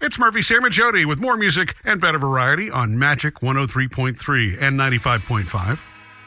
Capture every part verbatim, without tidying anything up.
It's Murphy, Sam, and Jody with more music and better variety on Magic one oh three point three and ninety-five point five.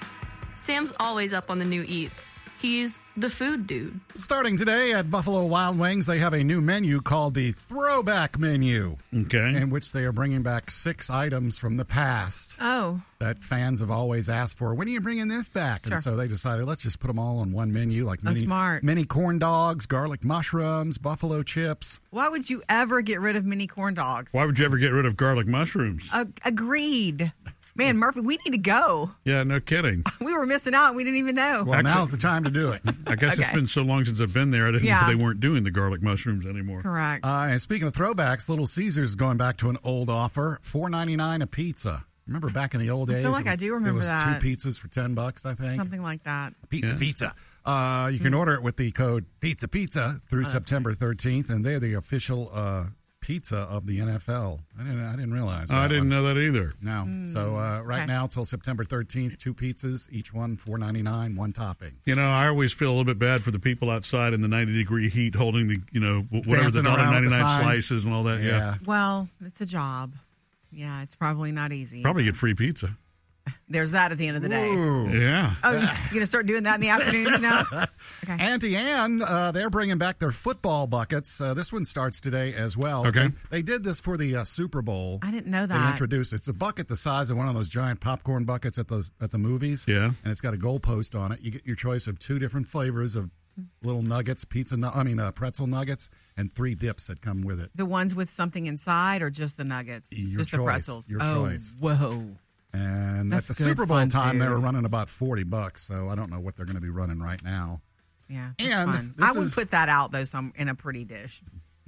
Sam's always up on the new eats. He's the food dude. Starting today at Buffalo Wild Wings, they have a new menu called the Throwback Menu. Okay. In which they are bringing back six items from the past. Oh. That fans have always asked for. When are you bringing this back? Sure. And so they decided, let's just put them all on one menu, like Oh, mini, smart. mini corn dogs, garlic mushrooms, buffalo chips. Why would you ever get rid of mini corn dogs? Why would you ever get rid of garlic mushrooms? Uh, agreed. Man, Murphy, we need to go. Yeah, no kidding. We were missing out. We didn't even know. Well, Actually- now's the time to do it. I guess Okay. it's been so long since I've been there, I didn't Yeah. know they weren't doing the garlic mushrooms anymore. Correct. Uh, and speaking of throwbacks, Little Caesars is going back to an old offer, four ninety-nine a pizza. Remember back in the old days? feel like it I was, do remember it was that. two pizzas for ten bucks, I think. Something like that. Pizza, Yeah. pizza. Uh, you can order it with the code Pizza Pizza through Oh, that's September thirteenth, and they're the official uh, pizza of the N F L. I didn't, I didn't realize. Oh, I that didn't one. know that either. No. so uh, right okay. now till September thirteenth, two pizzas, each one four ninety-nine, one topping. You know, I always feel a little bit bad for the people outside in the ninety degree heat holding the, you know, whatever Dancing the around with the ninety-nine sign. slices and all that. Yeah. Yeah. Well, it's a job. Yeah, it's probably not easy. Probably get free pizza. There's that at the end of the day. Ooh. Yeah. Oh, you're going to start doing that in the afternoons now? Okay. Auntie Anne, uh, they're bringing back their football buckets. Uh, this one starts today as well. Okay. They, they did this for the uh, Super Bowl. I didn't know They that. introduced it's a bucket the size of one of those giant popcorn buckets at those at the movies. Yeah. and it's got a goalpost on it. You get your choice of two different flavors of little nuggets, pizza. Nu- I mean, uh, pretzel nuggets, and three dips that come with it. The ones with something inside or just the nuggets? Your just choice. the pretzels? Your oh, choice. Whoa. And That's at the good Super Bowl fun time, they food. were running about forty bucks. So I don't know what they're going to be running right now. Yeah, that's And fun. this I would is- put that out, though, some in a pretty dish.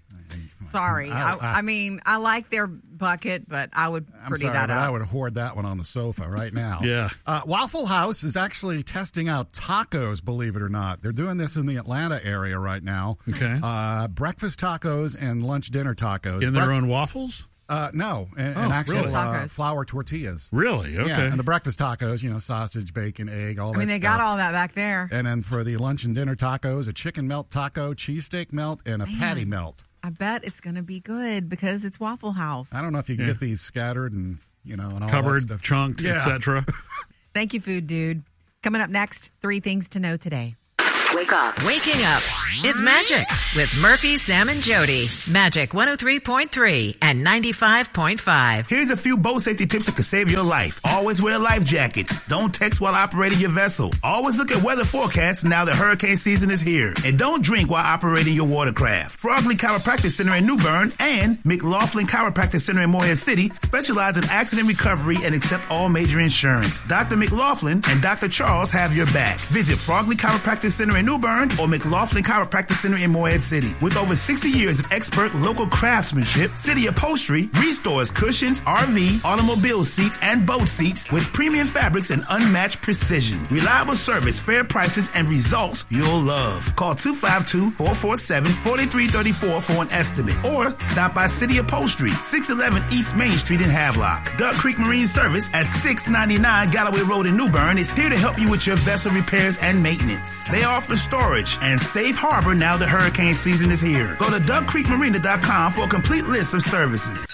Sorry. I- I, I- I, mean, I like their bucket, but I would I'm pretty sorry, that but up. I would hoard that one on the sofa right now. Yeah. Uh, Waffle House is actually testing out tacos, believe it or not. They're doing this in the Atlanta area right now. Okay. Uh, breakfast tacos and lunch dinner tacos. In their Brec- own waffles? Uh, no, and, Oh, and actual really? uh, Tacos. flour tortillas. Really? Okay. Yeah, and the breakfast tacos, you know, sausage, bacon, egg, all I that mean, they stuff. got all that back there. And then for the lunch and dinner tacos, a chicken melt taco, cheesesteak melt, and a patty melt. I bet it's going to be good because it's Waffle House. I don't know if you can Yeah. get these scattered and, you know, and all that Covered, stuff. chunked, Yeah. et cetera. Thank you, food dude. Coming up next, three things to know today. Wake up. Waking up is magic with Murphy, Sam, and Jody. Magic one oh three point three and ninety-five point five. Here's a few boat safety tips that could save your life. Always wear a life jacket. Don't text while operating your vessel. Always look at weather forecasts now that hurricane season is here. And don't drink while operating your watercraft. Frogley Chiropractic Center in New Bern and McLaughlin Chiropractic Center in Morehead City specialize in accident recovery and accept all major insurance. Doctor McLaughlin and Doctor Charles have your back. Visit Frogley Chiropractic Center in New Bern or McLaughlin Chiropractic Center in Morehead City. With over sixty years of expert local craftsmanship, City Upholstery restores cushions, R V, automobile seats, and boat seats with premium fabrics and unmatched precision. Reliable service, fair prices, and results you'll love. Call two five two, four four seven, four three three four for an estimate or stop by City Upholstery, six eleven East Main Street in Havelock. Duck Creek Marine Service at six ninety-nine Galloway Road in New Bern is here to help you with your vessel repairs and maintenance. They offer storage and safe harbor now that hurricane season is here. Go to duck creek marina dot com for a complete list of services.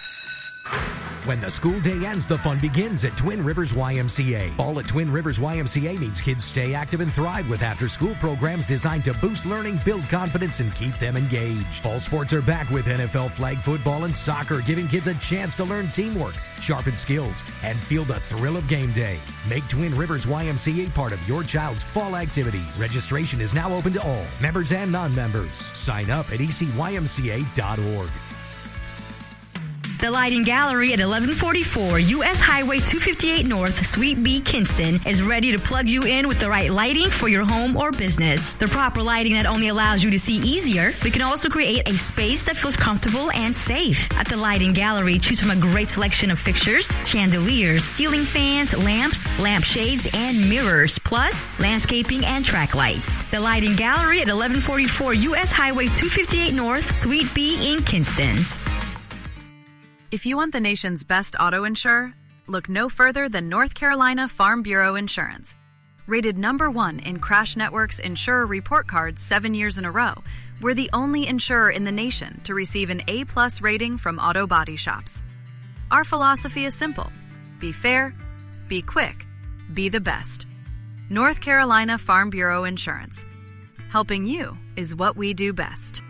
When the school day ends, the fun begins at Twin Rivers Y M C A. Fall at Twin Rivers Y M C A means kids stay active and thrive with after-school programs designed to boost learning, build confidence, and keep them engaged. Fall sports are back with N F L flag football and soccer, giving kids a chance to learn teamwork, sharpen skills, and feel the thrill of game day. Make Twin Rivers Y M C A part of your child's fall activities. Registration is now open to all, members and non-members. Sign up at e c y m c a dot org. The Lighting Gallery at eleven forty-four U S Highway two fifty-eight North, Suite B, Kinston, is ready to plug you in with the right lighting for your home or business. The proper lighting not only allows you to see easier, but can also create a space that feels comfortable and safe. At the Lighting Gallery, choose from a great selection of fixtures, chandeliers, ceiling fans, lamps, lampshades, and mirrors, plus landscaping and track lights. The Lighting Gallery at eleven forty-four U S Highway two fifty-eight North, Suite B in Kinston. If you want the nation's best auto insurer, look no further than North Carolina Farm Bureau Insurance. Rated number one in Crash Network's Insurer Report Card seven years in a row, we're the only insurer in the nation to receive an A-plus rating from Auto Body Shops. Our philosophy is simple. Be fair, be quick, be the best. North Carolina Farm Bureau Insurance. Helping you is what we do best.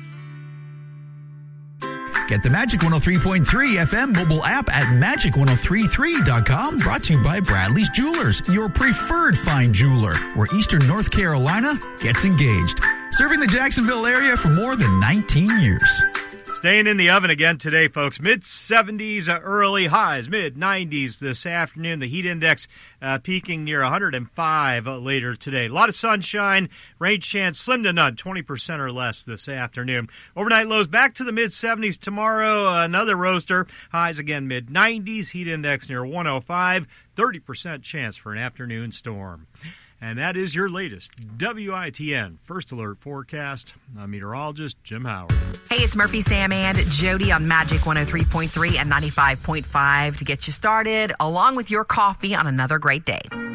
Get the Magic one oh three point three F M mobile app at magic ten thirty-three dot com. Brought to you by Bradley's Jewelers, your preferred fine jeweler, where Eastern North Carolina gets engaged. Serving the Jacksonville area for more than nineteen years. Staying in the oven again today, folks. mid seventies, uh, early highs, mid nineties this afternoon. The heat index uh, peaking near one hundred five uh, later today. A lot of sunshine, rain chance slim to none, twenty percent or less this afternoon. Overnight lows back to the mid seventies tomorrow. Uh, another roaster. Highs again mid nineties. Heat index near one oh five. thirty percent chance for an afternoon storm. And that is your latest W I T N First Alert forecast. I'm meteorologist Jim Howard. Hey, it's Murphy, Sam, and Jody on Magic one oh three point three and ninety-five point five to get you started, along with your coffee on another great day.